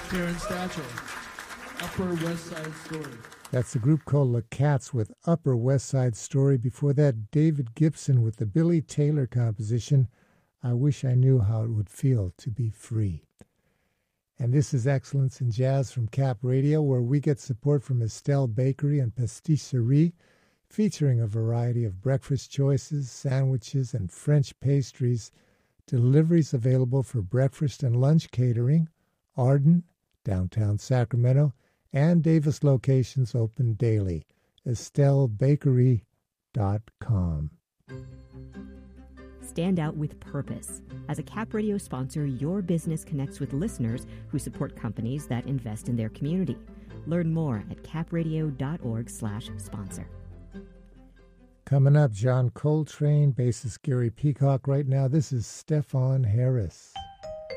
Karen Stacho, Upper West Side Story. That's the group called La Cats with Upper West Side Story. Before that, David Gibson with the Billy Taylor composition, I Wish I Knew How It Would Feel to Be Free. And this is Excellence in Jazz from Cap Radio, where we get support from Estelle Bakery and Pastisserie, featuring a variety of breakfast choices, sandwiches, and French pastries. Deliveries available for breakfast and lunch catering, Arden, downtown Sacramento, and Davis locations open daily. EstelleBakery.com. Stand out with purpose. As a Cap Radio sponsor, your business connects with listeners who support companies that invest in their community. Learn more at capradio.org/sponsor. Coming up, John Coltrane, bassist Gary Peacock. Right now, this is Stefan Harris.